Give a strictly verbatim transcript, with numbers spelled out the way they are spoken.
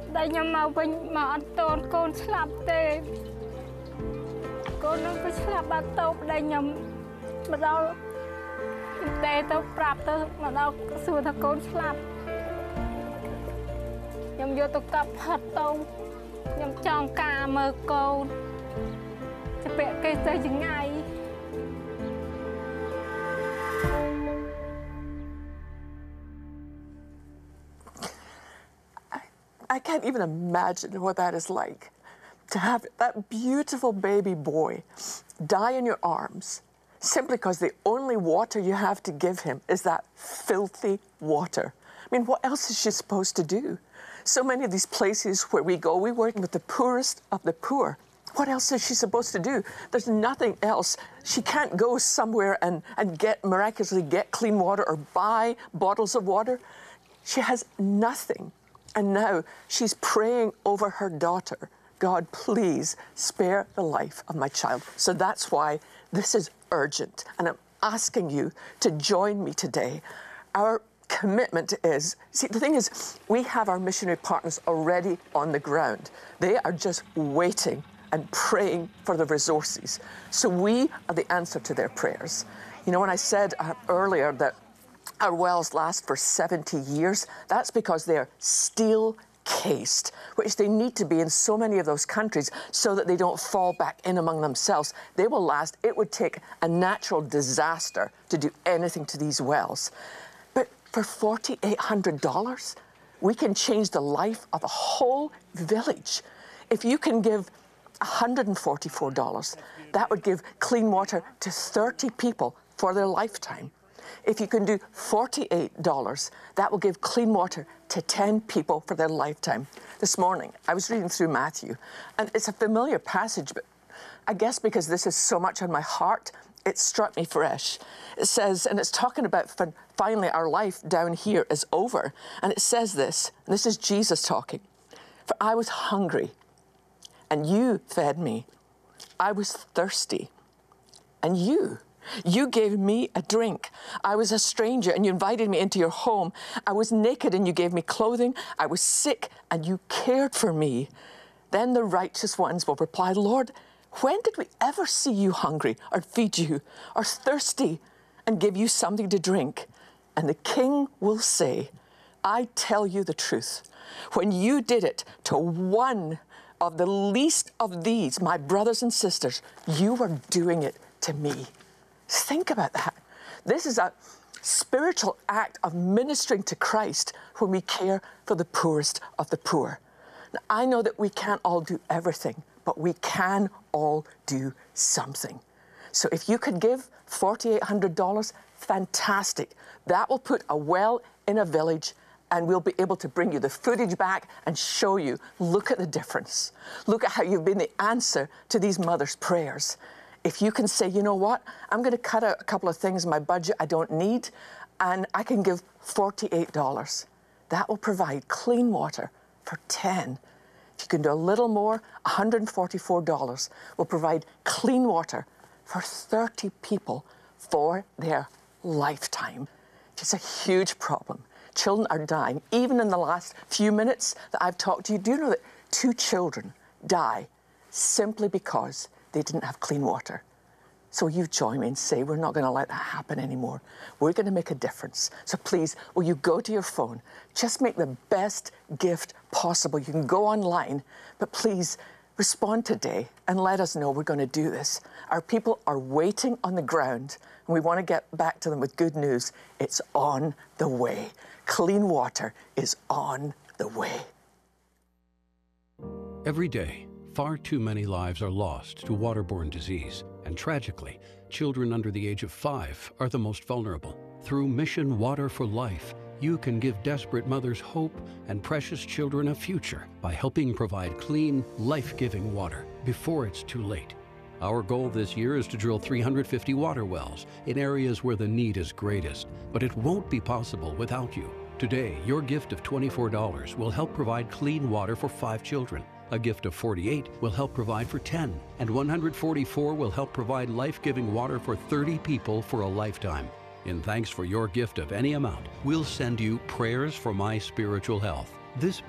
ដែលខ្ញុំមកវិញមកអត់តូនកូនស្លាប់ទេកូននឹងក៏ស្លាប់បាត់ទៅដែលខ្ញុំមកដល់តែទៅប្រាប់ទៅមកដល់សួរថាកូនស្លាប់ខ្ញុំយកទៅកាប់ផាត់ទៅខ្ញុំចង់ការមើលកូនទៅពាក់គេទៅចង្អាយ I can't even imagine what that is like. To have that beautiful baby boy die in your arms simply because the only water you have to give him is that filthy water. I mean, what else is she supposed to do? So many of these places where we go, we work with the poorest of the poor. What else is she supposed to do? There's nothing else. She can't go somewhere and, and get miraculously get clean water or buy bottles of water. She has nothing. And now she's praying over her daughter. God, please spare the life of my child. So that's why this is urgent. And I'm asking you to join me today. Our commitment is, see, the thing is, we have our missionary partners already on the ground. They are just waiting and praying for the resources. So we are the answer to their prayers. You know, when I said uh, earlier that our wells last for seventy years, that's because they're steel cased, which they need to be in so many of those countries so that they don't fall back in among themselves. They will last. It would take a natural disaster to do anything to these wells. But for four thousand eight hundred dollars, we can change the life of a whole village. If you can give one hundred forty-four dollars, that would give clean water to thirty people for their lifetime. If you can do forty-eight dollars, that will give clean water to ten people for their lifetime. This morning, I was reading through Matthew, and it's a familiar passage, but I guess because this is so much on my heart, it struck me fresh. It says, and it's talking about finally our life down here is over, and it says this, and this is Jesus talking. For I was hungry, and you fed me. I was thirsty, and you You gave me a drink. I was a stranger and you invited me into your home. I was naked and you gave me clothing. I was sick and you cared for me. Then the righteous ones will reply, Lord, when did we ever see you hungry or feed you or thirsty and give you something to drink? And the king will say, I tell you the truth. When you did it to one of the least of these, my brothers and sisters, you were doing it to me. Think about that. This is a spiritual act of ministering to Christ when we care for the poorest of the poor. Now, I know that we can't all do everything, but we can all do something. So if you could give four thousand eight hundred dollars, fantastic. That will put a well in a village and we'll be able to bring you the footage back and show you, look at the difference. Look at how you've been the answer to these mothers' prayers. If you can say, you know what, I'm going to cut out a couple of things in my budget I don't need, and I can give forty-eight dollars. That will provide clean water for ten. If you can do a little more, one hundred forty-four dollars will provide clean water for thirty people for their lifetime. It's a huge problem. Children are dying. Even in the last few minutes that I've talked to you, do you know that two children die simply because they didn't have clean water? So you join me and say, we're not going to let that happen anymore. We're going to make a difference. So please, will you go to your phone? Just make the best gift possible. You can go online, but please respond today and let us know we're going to do this. Our people are waiting on the ground, and we want to get back to them with good news. It's on the way. Clean water is on the way. Every day, far too many lives are lost to waterborne disease, and tragically, children under the age of five are the most vulnerable. Through Mission Water for Life, you can give desperate mothers hope and precious children a future by helping provide clean, life-giving water before it's too late. Our goal this year is to drill three hundred fifty water wells in areas where the need is greatest, but it won't be possible without you. Today, your gift of twenty-four dollars will help provide clean water for five children. A gift of forty-eight dollars will help provide for ten, and one hundred forty-four dollars will help provide life-giving water for thirty people for a lifetime. In thanks for your gift of any amount, we'll send you Prayers for My Spiritual Health. This